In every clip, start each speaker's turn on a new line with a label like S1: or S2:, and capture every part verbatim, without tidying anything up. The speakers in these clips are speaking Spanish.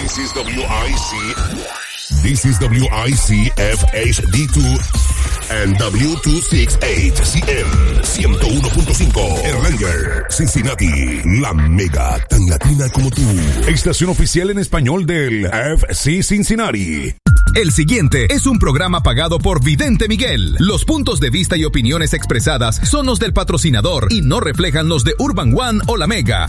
S1: This is W I C. This is W I C F H D two and W doscientos sesenta y ocho C M ciento uno punto cinco Erlanger, Cincinnati, la mega tan latina como tú. Estación oficial en español del F C Cincinnati.
S2: El siguiente es un programa pagado por Vidente Miguel. Los puntos de vista y opiniones expresadas son los del patrocinador y no reflejan los de Urban One o La Mega.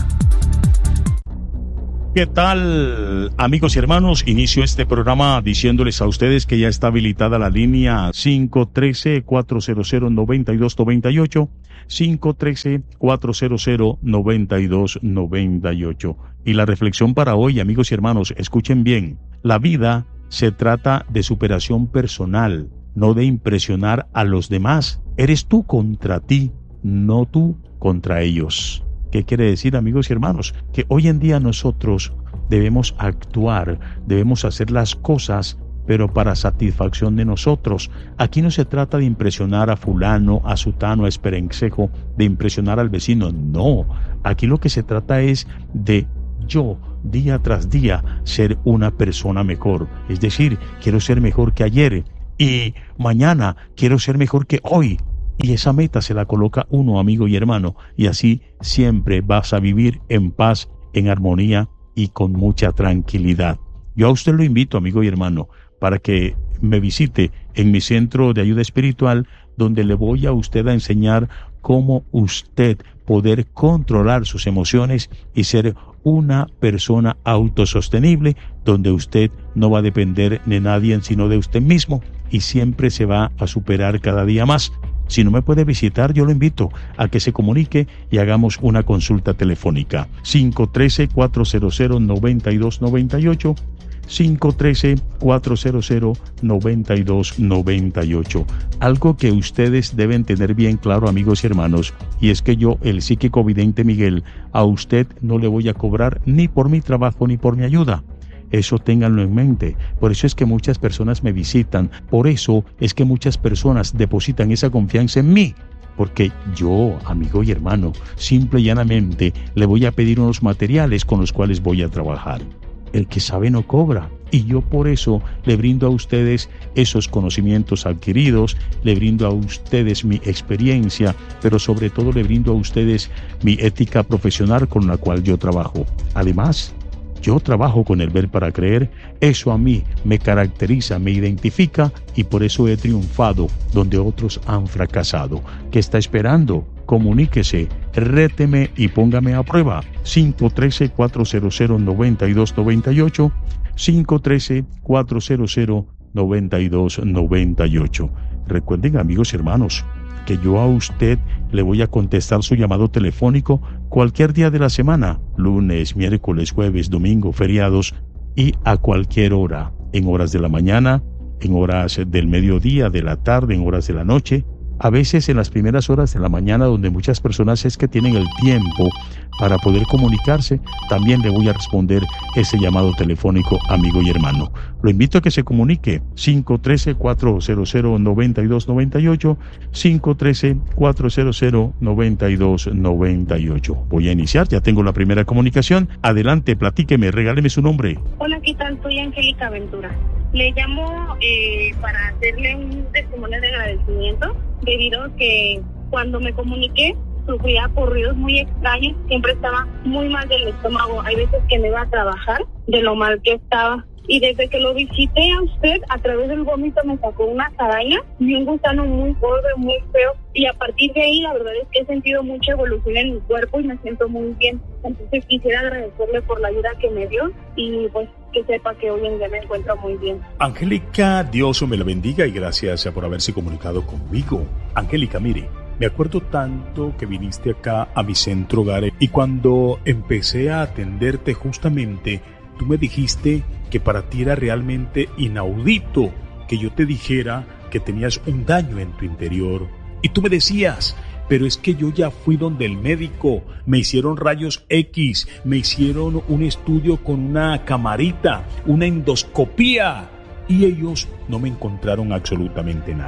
S3: ¿Qué tal, amigos y hermanos? Inicio este programa diciéndoles a ustedes que ya está habilitada la línea cinco uno tres, cuatro cero cero, nueve dos nueve ocho, cinco uno tres, cuatro cero cero, nueve dos nueve ocho. Y la reflexión para hoy, amigos y hermanos, escuchen bien. La vida se trata de superación personal, no de impresionar a los demás. Eres tú contra ti, no tú contra ellos. ¿Qué quiere decir, amigos y hermanos? Que hoy en día nosotros debemos actuar, debemos hacer las cosas, pero para satisfacción de nosotros. Aquí no se trata de impresionar a fulano, a sutano, a esperencejo, de impresionar al vecino. No, aquí lo que se trata es de yo, día tras día, ser una persona mejor. Es decir, quiero ser mejor que ayer y mañana quiero ser mejor que hoy. Y esa meta se la coloca uno, amigo y hermano, y así siempre vas a vivir en paz, en armonía y con mucha tranquilidad. Yo a usted lo invito, amigo y hermano, para que me visite en mi centro de ayuda espiritual, donde le voy a usted a enseñar cómo usted poder controlar sus emociones y ser una persona autosostenible, donde usted no va a depender de nadie sino de usted mismo y siempre se va a superar cada día más. Si no me puede visitar, yo lo invito a que se comunique y hagamos una consulta telefónica. cinco uno tres, cuatro cero cero, nueve dos nueve ocho, cinco uno tres, cuatro cero cero, nueve dos nueve ocho. Algo que ustedes deben tener bien claro, amigos y hermanos, y es que yo, el psíquico vidente Miguel, a usted no le voy a cobrar ni por mi trabajo ni por mi ayuda. Eso ténganlo en mente. Por eso es que muchas personas me visitan. Por eso es que muchas personas depositan esa confianza en mí. Porque yo, amigo y hermano, simple y llanamente le voy a pedir unos materiales con los cuales voy a trabajar. El que sabe no cobra. Y yo por eso le brindo a ustedes esos conocimientos adquiridos, le brindo a ustedes mi experiencia, pero sobre todo le brindo a ustedes mi ética profesional con la cual yo trabajo. Además, yo trabajo con el ver para creer. Eso a mí me caracteriza, me identifica y por eso he triunfado donde otros han fracasado. ¿Qué está esperando? Comuníquese, réteme y póngame a prueba. cinco uno tres, cuatro cero cero, nueve dos nueve ocho, cinco uno tres, cuatro cero cero, nueve dos nueve ocho. Recuerden, amigos y hermanos, que yo a usted le voy a contestar su llamado telefónico cualquier día de la semana, lunes, miércoles, jueves, domingo, feriados y a cualquier hora, en horas de la mañana, en horas del mediodía, de la tarde, en horas de la noche, a veces en las primeras horas de la mañana, donde muchas personas es que tienen el tiempo para poder comunicarse. También le voy a responder ese llamado telefónico, amigo y hermano. Lo invito a que se comunique cinco uno tres, cuatro cero cero, nueve dos nueve ocho, cinco uno tres, cuatro cero cero, nueve dos nueve ocho. Voy a iniciar, ya tengo la primera comunicación. Adelante, platíqueme, regáleme su nombre.
S4: Hola, ¿qué tal? Soy Angélica Ventura. Le llamo eh, para hacerle un testimonio de agradecimiento, debido a que cuando me comuniqué sufría por ruidos muy extraños, siempre estaba muy mal del estómago, hay veces que me iba a trabajar de lo mal que estaba. Y desde que lo visité a usted, a través del vómito me sacó unas arañas y un gusano muy gordo, muy feo. Y a partir de ahí, la verdad es que he sentido mucha evolución en mi cuerpo y me siento muy bien. Entonces quisiera agradecerle por la ayuda que me dio y pues que sepa que hoy en día me encuentro muy bien.
S3: Angélica, Dios me la bendiga y gracias por haberse comunicado conmigo. Angélica, mire, me acuerdo tanto que viniste acá a mi centro hogar y cuando empecé a atenderte justamente, tú me dijiste que para ti era realmente inaudito que yo te dijera que tenías un daño en tu interior. Y tú me decías, pero es que yo ya fui donde el médico, me hicieron rayos X, me hicieron un estudio con una camarita, una endoscopía, y ellos no me encontraron absolutamente nada.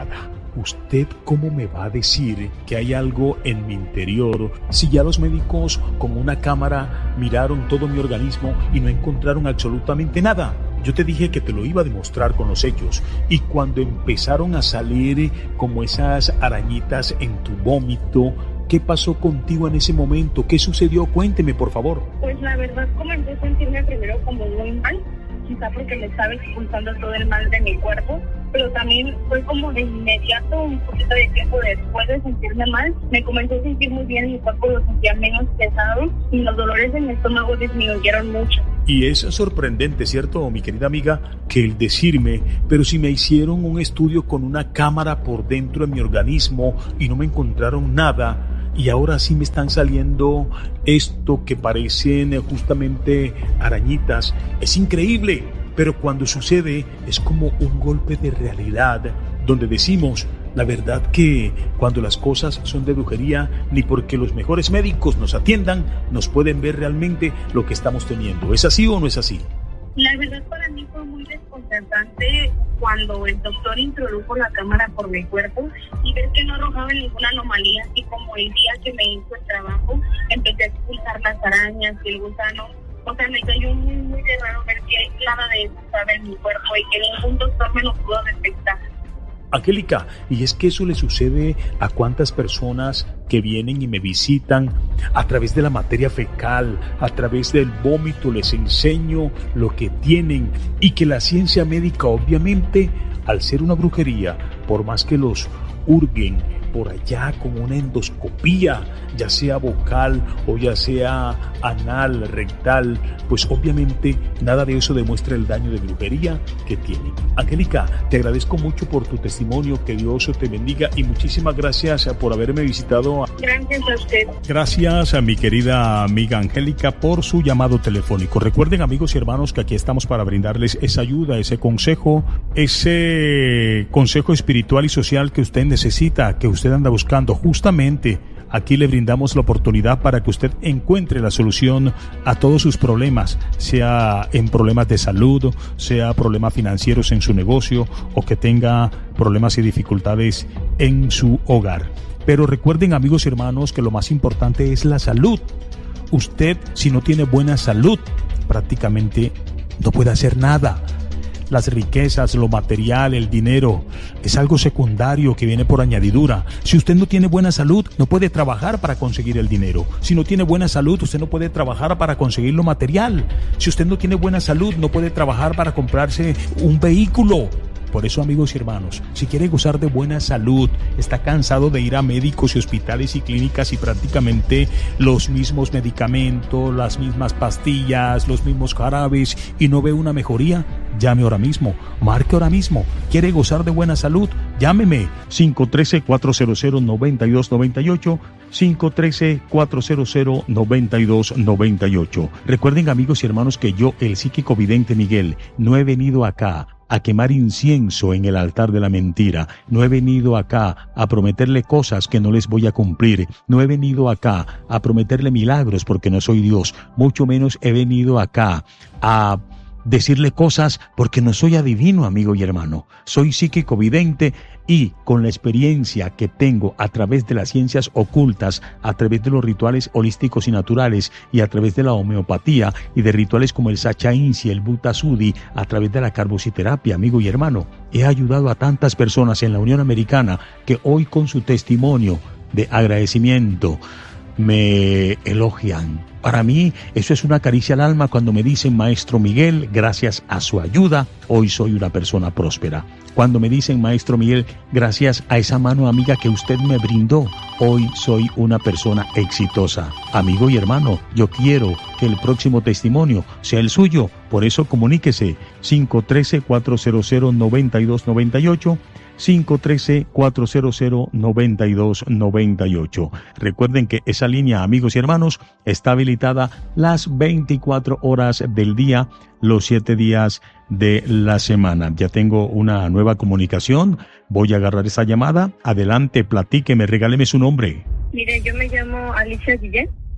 S5: ¿usted cómo me va a decir que hay algo en mi interior si ya los médicos con una cámara miraron todo mi organismo y no encontraron absolutamente nada? Yo te dije que te lo iba a demostrar con los hechos, y cuando empezaron a salir como esas arañitas en tu vómito, ¿qué pasó contigo en ese momento? ¿Qué sucedió? Cuénteme, por favor.
S4: Pues la verdad comencé a sentirme primero como muy mal, quizá porque me estaba expulsando todo el mal de mi cuerpo, pero también fue como de inmediato, un poquito de tiempo después de sentirme mal, me comencé a sentir muy bien, mi cuerpo lo sentía menos pesado y los dolores en mi estómago disminuyeron mucho.
S5: Y es sorprendente, ¿cierto, mi querida amiga? Que el decirme, pero si me hicieron un estudio con una cámara por dentro de mi organismo y no me encontraron nada, y ahora sí me están saliendo esto que parecen justamente arañitas. Es increíble, pero cuando sucede es como un golpe de realidad, donde decimos, la verdad que cuando las cosas son de brujería, ni porque los mejores médicos nos atiendan, nos pueden ver realmente lo que estamos teniendo. ¿Es así o no es así?
S4: La verdad para mí fue muy desconcertante cuando el doctor introdujo la cámara por mi cuerpo y ver que no arrojaba ninguna anomalía, así como el día que me hizo el trabajo, empecé a expulsar las arañas y el gusano. O sea, me cayó muy, muy de raro ver que nada de eso estaba en mi cuerpo y que ningún doctor me lo pudo detectar.
S5: Angélica, y es que eso le sucede a cuántas personas que vienen y me visitan a través de la materia fecal, a través del vómito, les enseño lo que tienen, y que la ciencia médica, obviamente, al ser una brujería, por más que los hurguen por allá con una endoscopía, ya sea vocal o ya sea anal, rectal, pues obviamente nada de eso demuestra el daño de brujería que tienen. Angélica, te agradezco mucho por tu testimonio, que Dios te bendiga y muchísimas gracias por haberme visitado.
S4: Gracias a usted.
S3: Gracias a mi querida amiga Angélica por su llamado telefónico. Recuerden, amigos y hermanos, que aquí estamos para brindarles esa ayuda, ese consejo, ese consejo espiritual y social que usted necesita, que usted anda buscando. Justamente aquí le brindamos la oportunidad para que usted encuentre la solución a todos sus problemas, sea en problemas de salud, sea problemas financieros en su negocio o que tenga problemas y dificultades en su hogar. Pero recuerden, amigos y hermanos, que lo más importante es la salud. Usted, si no tiene buena salud, prácticamente no puede hacer nada. Las riquezas, lo material, el dinero, es algo secundario que viene por añadidura. Si usted no tiene buena salud, no puede trabajar para conseguir el dinero. Si no tiene buena salud, usted no puede trabajar para conseguir lo material. Si usted no tiene buena salud, no puede trabajar para comprarse un vehículo. Por eso, amigos y hermanos, si quiere gozar de buena salud, está cansado de ir a médicos y hospitales y clínicas y prácticamente los mismos medicamentos, las mismas pastillas, los mismos jarabes y no ve una mejoría, llame ahora mismo, marque ahora mismo. ¿Quiere gozar de buena salud? Llámeme cinco uno tres, cuatro cero cero, nueve dos nueve ocho, cinco uno tres, cuatro cero cero, nueve dos nueve ocho. Recuerden, amigos y hermanos, que yo, el psíquico vidente Miguel, no he venido acá a quemar incienso en el altar de la mentira. No he venido acá a prometerle cosas que no les voy a cumplir. No he venido acá a prometerle milagros porque no soy Dios. Mucho menos he venido acá a decirle cosas porque no soy adivino, amigo y hermano. Soy psíquico vidente y con la experiencia que tengo a través de las ciencias ocultas, a través de los rituales holísticos y naturales y a través de la homeopatía y de rituales como el Sacha Insi, el Butha Sudhi, a través de la carbociterapia, amigo y hermano, he ayudado a tantas personas en la Unión Americana que hoy con su testimonio de agradecimiento me elogian. Para mí eso es una caricia al alma cuando me dicen: Maestro Miguel, gracias a su ayuda, hoy soy una persona próspera. Cuando me dicen: Maestro Miguel, gracias a esa mano amiga que usted me brindó, hoy soy una persona exitosa. Amigo y hermano, yo quiero que el próximo testimonio sea el suyo. Por eso comuníquese cinco uno tres, cuatro cero cero, nueve dos nueve ocho, cinco uno tres, cuatro cero cero, nueve dos nueve ocho. Recuerden que esa línea, amigos y hermanos, está habilitada las veinticuatro horas del día, los siete días de la semana. Ya tengo una nueva comunicación. Voy a agarrar esa llamada. Adelante, platíqueme, regáleme su nombre.
S4: Mire, yo me llamo Alicia Guillén.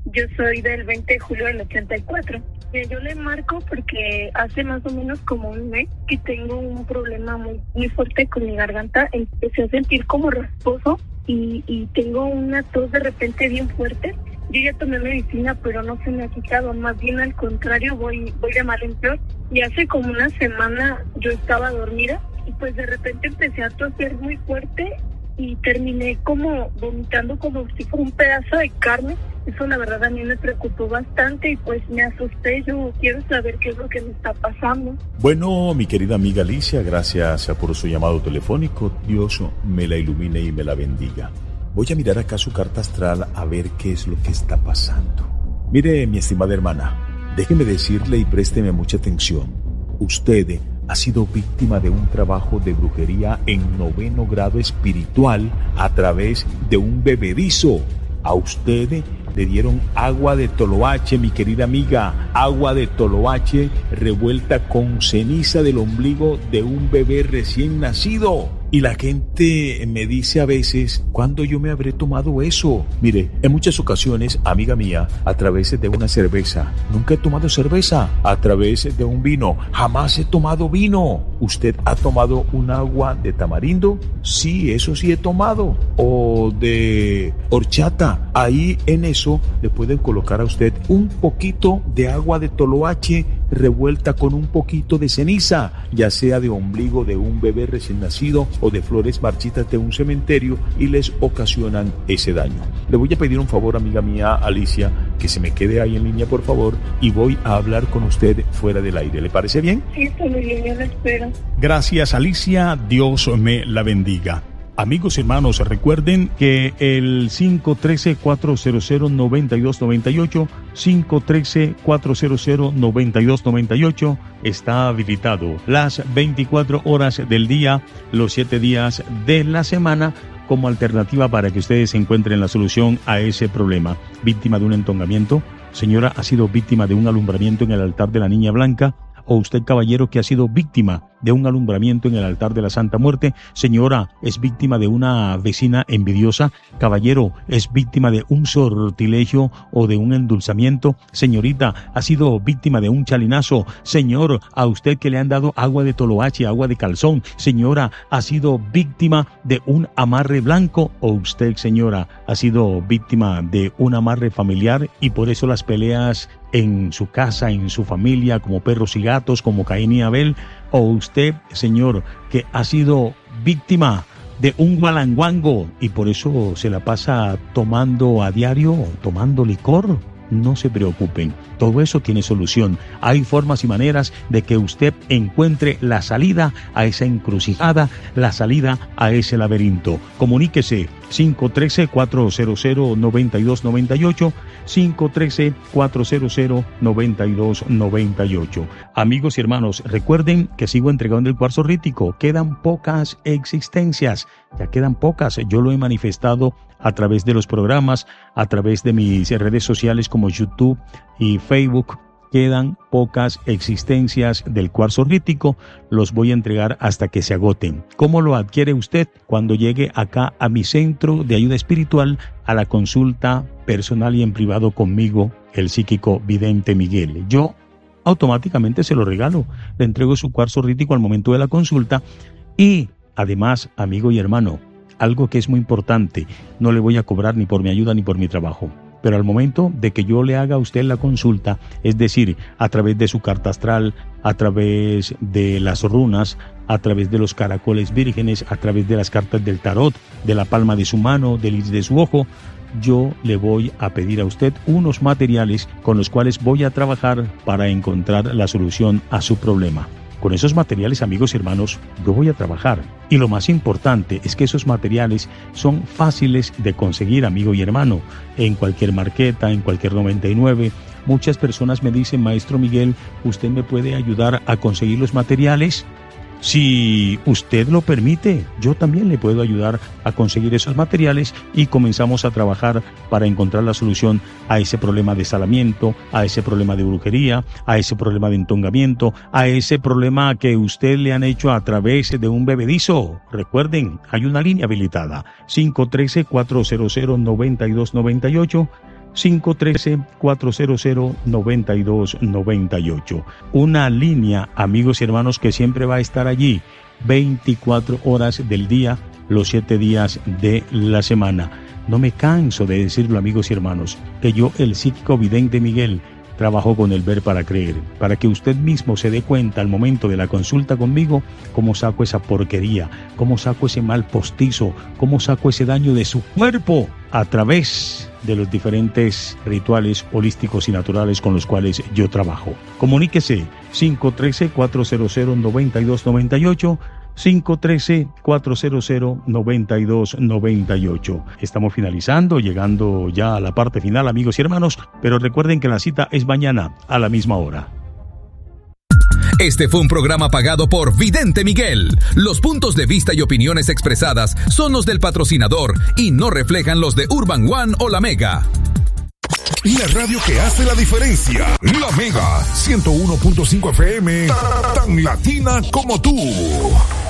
S4: Yo soy del veinte de julio del ochenta y cuatro. Yo le marco porque hace más o menos como un mes que tengo un problema muy muy fuerte con mi garganta. Empecé a sentir como rasposo y, y tengo una tos de repente bien fuerte. Yo ya tomé medicina, pero no se me ha quitado. Más bien al contrario, voy, voy de mal en peor. Y hace como una semana yo estaba dormida y pues de repente empecé a toser muy fuerte y terminé como vomitando como si fuera un pedazo de carne. Eso la verdad a mí me preocupó bastante y pues me asusté. Yo quiero saber qué es lo que me está pasando.
S5: Bueno, mi querida amiga Alicia, gracias por su llamado telefónico. Dios me la ilumine y me la bendiga. Voy a mirar acá su carta astral a ver qué es lo que está pasando. Mire, mi estimada hermana, déjeme decirle y présteme mucha atención. Usted ha sido víctima de un trabajo de brujería en noveno grado espiritual a través de un bebedizo. A usted le dieron agua de toloache, mi querida amiga, agua de toloache revuelta con ceniza del ombligo de un bebé recién nacido. Y la gente me dice a veces, ¿cuándo yo me habré tomado eso? Mire, en muchas ocasiones, amiga mía, a través de una cerveza. Nunca he tomado cerveza. A través de un vino. Jamás he tomado vino. ¿Usted ha tomado un agua de tamarindo? Sí, eso sí he tomado. O de horchata. Ahí en eso le pueden colocar a usted un poquito de agua de toloache revuelta con un poquito de ceniza, ya sea de ombligo de un bebé recién nacido o de flores marchitas de un cementerio, y les ocasionan ese daño. Le voy a pedir un favor, amiga mía Alicia, que se me quede ahí en línea, por favor, y voy a hablar con usted fuera del aire. ¿Le parece bien?
S4: Sí, está muy bien, yo lo espero.
S3: Gracias, Alicia. Dios me la bendiga. Amigos y hermanos, recuerden que el cinco uno tres, cuatro cero cero, nueve dos nueve ocho, cinco uno tres, cuatro cero cero, nueve dos nueve ocho está habilitado las veinticuatro horas del día, los siete días de la semana, como alternativa para que ustedes encuentren la solución a ese problema. Víctima de un entongamiento, señora, ha sido víctima de un alumbramiento en el altar de la Niña Blanca, o usted, caballero, que ha sido víctima de un alumbramiento en el altar de la Santa Muerte. Señora, es víctima de una vecina envidiosa. Caballero, es víctima de un sortilegio o de un endulzamiento. Señorita, ha sido víctima de un chalinazo. Señor, a usted que le han dado agua de toloache, agua de calzón. Señora, ha sido víctima de un amarre blanco. O usted, señora, ha sido víctima de un amarre familiar y por eso las peleas en su casa, en su familia, como perros y gatos, como Caín y Abel. O usted, señor, que ha sido víctima de un gualanguango y por eso se la pasa tomando a diario, tomando licor. No se preocupen, todo eso tiene solución. Hay formas y maneras de que usted encuentre la salida a esa encrucijada, la salida a ese laberinto. Comuníquese cinco uno tres, cuatro cero cero, nueve dos nueve ocho, cinco uno tres, cuatro cero cero, nueve dos nueve ocho. Amigos y hermanos, recuerden que sigo entregando el cuarzo rítico. Quedan pocas existencias, ya quedan pocas. Yo lo he manifestado a través de los programas, a través de mis redes sociales como YouTube y Facebook. Quedan pocas existencias del cuarzo rítico. Los voy a entregar hasta que se agoten. ¿Cómo lo adquiere usted? Cuando llegue acá a mi centro de ayuda espiritual, a la consulta personal y en privado conmigo, el psíquico vidente Miguel. Yo automáticamente se lo regalo. Le entrego su cuarzo rítico al momento de la consulta. Y además, amigo y hermano, algo que es muy importante, no le voy a cobrar ni por mi ayuda ni por mi trabajo. Pero al momento de que yo le haga a usted la consulta, es decir, a través de su carta astral, a través de las runas, a través de los caracoles vírgenes, a través de las cartas del tarot, de la palma de su mano, del iris de su ojo, yo le voy a pedir a usted unos materiales con los cuales voy a trabajar para encontrar la solución a su problema. Con esos materiales, amigos y hermanos, yo voy a trabajar. Y lo más importante es que esos materiales son fáciles de conseguir, amigo y hermano. En cualquier marqueta, en cualquier noventa y nueve. Muchas personas me dicen, Maestro Miguel, ¿usted me puede ayudar a conseguir los materiales? Si usted lo permite, yo también le puedo ayudar a conseguir esos materiales y comenzamos a trabajar para encontrar la solución a ese problema de salamiento, a ese problema de brujería, a ese problema de entongamiento, a ese problema que usted le han hecho a través de un bebedizo. Recuerden, hay una línea habilitada, cinco uno tres, cuatro cero cero, nueve dos nueve ocho, cinco uno tres, cuatro cero cero, nueve dos nueve ocho. Una línea, amigos y hermanos, que siempre va a estar allí veinticuatro horas del día, los siete días de la semana. No me canso de decirlo, amigos y hermanos, que yo, el psíquico vidente Miguel, trabajo con el ver para creer, para que usted mismo se dé cuenta al momento de la consulta conmigo cómo saco esa porquería, cómo saco ese mal postizo, cómo saco ese daño de su cuerpo a través de los diferentes rituales holísticos y naturales con los cuales yo trabajo. Comuníquese cinco uno tres, cuatro cero cero, nueve dos nueve ocho, cinco uno tres, cuatro cero cero, nueve dos nueve ocho. Estamos finalizando, llegando ya a la parte final, amigos y hermanos, pero recuerden que la cita es mañana a la misma hora.
S2: Este fue un programa pagado por Vidente Miguel. Los puntos de vista y opiniones expresadas son los del patrocinador y no reflejan los de Urban One o La Mega.
S1: La radio que hace la diferencia. La Mega ciento uno punto cinco F M, tan latina como tú.